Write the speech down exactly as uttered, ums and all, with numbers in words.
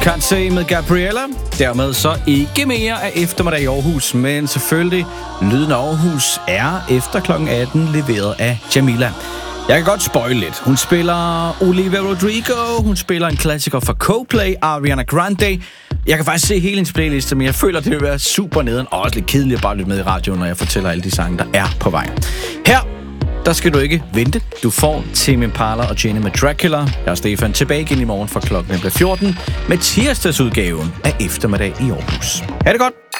Can't Say med Gabriella. Dermed så ikke mere af eftermiddag i Aarhus, men selvfølgelig Lyden af Aarhus er efter klokken atten leveret af Jamila. Jeg kan godt spoil lidt. Hun spiller Olivia Rodrigo, hun spiller en klassiker fra Coldplay, Ariana Grande. Jeg kan faktisk se hele hendes playliste, men jeg føler, det vil være super nederen og også lidt kedeligt at bare lytte med i radioen, når jeg fortæller alle de sange, der er på vej. Her, der skal du ikke vente. Du får Tame Impala og Jenny med Dracula. Jeg er Stefan tilbage igen i morgen fra klokken fjorten med tirsdagsudgaven af Eftermiddag i Aarhus. Ha' det godt!